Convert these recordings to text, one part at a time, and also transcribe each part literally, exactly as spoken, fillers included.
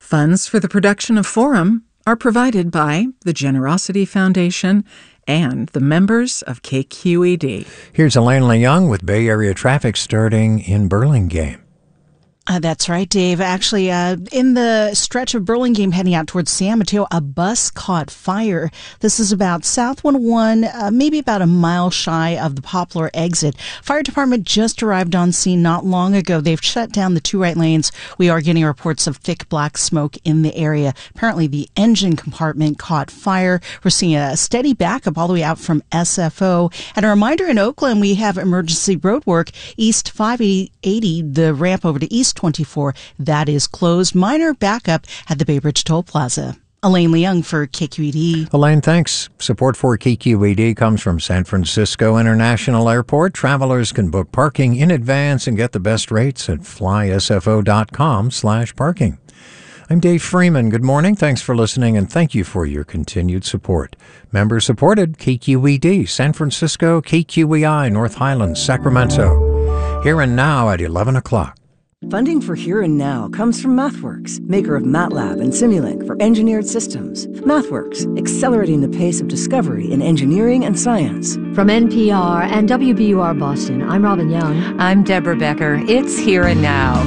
Funds for the production of Forum are provided by the Generosity Foundation and the members of K Q E D. Here's Elaine Leung with Bay Area traffic starting in Burlingame. Uh, that's right, Dave. Actually, uh, in the stretch of Burlingame heading out towards San Mateo, a bus caught fire. This is about South one oh one, uh, maybe about a mile shy of the Poplar exit. Fire department just arrived on scene not long ago. They've shut down the two right lanes. We are getting reports of thick black smoke in the area. Apparently, the engine compartment caught fire. We're seeing a steady backup all the way out from S F O. And a reminder, in Oakland, we have emergency road work. East five eighty, the ramp over to East twenty-four, that is closed. Minor backup at the Bay Bridge Toll Plaza. Elaine Leung for K Q E D. Elaine, thanks. Support for K Q E D comes from San Francisco International Airport. Travelers can book parking in advance and get the best rates at flysfo.com slash parking. I'm Dave Freeman. Good morning. Thanks for listening, and thank you for your continued support. Member-supported K Q E D, San Francisco, K Q E I, North Highlands, Sacramento. Here and now at eleven o'clock. Funding for Here and Now comes from MathWorks, maker of MATLAB and Simulink for engineered systems. MathWorks, accelerating the pace of discovery in engineering and science. From N P R and W B U R Boston, I'm Robin Young. I'm Deborah Becker. It's Here and Now.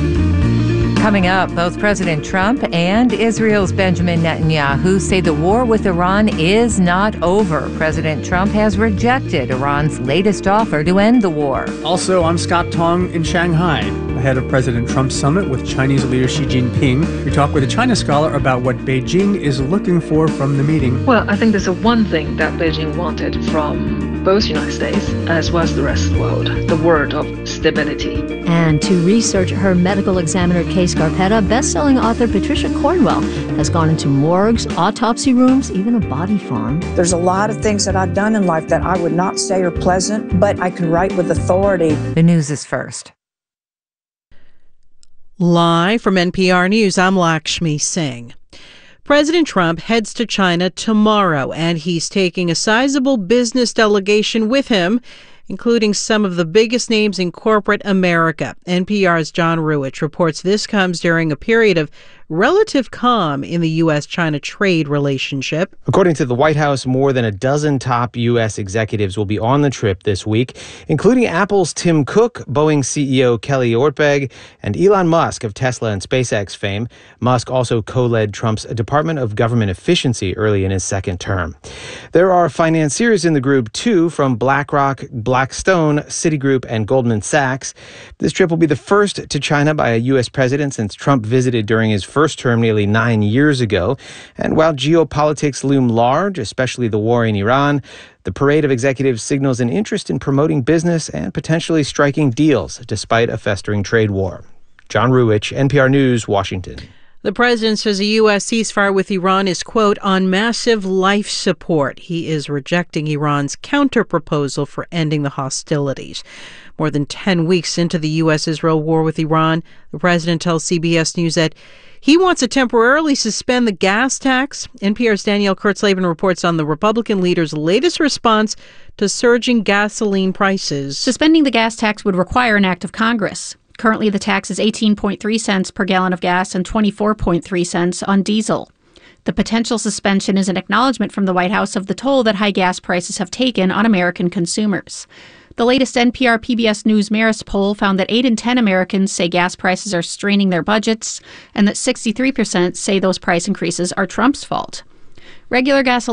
Coming up, both President Trump and Israel's Benjamin Netanyahu say the war with Iran is not over. President Trump has rejected Iran's latest offer to end the war. Also, I'm Scott Tong in Shanghai, ahead of President Trump's summit with Chinese leader Xi Jinping. We talk with a China scholar about what Beijing is looking for from the meeting. Well, I think there's a one thing that Beijing wanted from both the United States as well as the rest of the world, the word of stability. And to research her medical examiner case, Scarpetta, best-selling author Patricia Cornwell has gone into morgues, autopsy rooms, even a body farm. There's a lot of things that I've done in life that I would not say are pleasant, but I can write with authority. The news is first. Live from N P R News, I'm Lakshmi Singh. President Trump heads to China tomorrow, and he's taking a sizable business delegation with him, including some of the biggest names in corporate America. N P R's John Ruwitch reports this comes during a period of relative calm in the U S China trade relationship. According to the White House, more than a dozen top U S executives will be on the trip this week, including Apple's Tim Cook, Boeing C E O Kelly Ortberg, and Elon Musk of Tesla and SpaceX fame. Musk also co-led Trump's Department of Government Efficiency early in his second term. There are financiers in the group, too, from BlackRock, Blackstone, Citigroup, and Goldman Sachs. This trip will be the first to China by a U S president since Trump visited during his first term nearly nine years ago. And while geopolitics loom large, especially the war in Iran, the parade of executives signals an interest in promoting business and potentially striking deals despite a festering trade war. John Ruwitch, N P R News, Washington. The president says a U S ceasefire with Iran is, quote, on massive life support. He is rejecting Iran's counterproposal for ending the hostilities. More than ten weeks into the U S-Israel war with Iran, the president tells C B S News that he wants to temporarily suspend the gas tax. N P R's Danielle Kurtzleben reports on the Republican leader's latest response to surging gasoline prices. Suspending the gas tax would require an act of Congress. Currently, the tax is eighteen point three cents per gallon of gas and twenty-four point three cents on diesel. The potential suspension is an acknowledgement from the White House of the toll that high gas prices have taken on American consumers. The latest N P R P B S News Marist poll found that eight in ten Americans say gas prices are straining their budgets, and that sixty-three percent say those price increases are Trump's fault. Regular gas